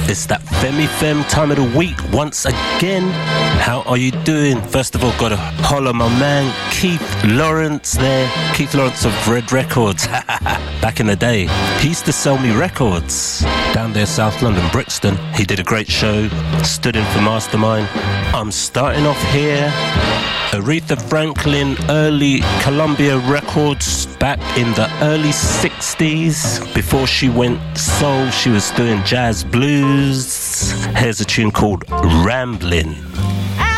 It's that Femi Fem time of the week once again. How are you doing? First of all, gotta holler my man Keith Lawrence there. Keith Lawrence of Red Records. Back in the day, he used to sell me records down there, South London, Brixton. He did a great show, stood in for Mastermind. I'm starting off here. Aretha Franklin, early Columbia Records, back in the early 60s. Before she went soul, she was doing jazz blues. Here's a tune called Ramblin'.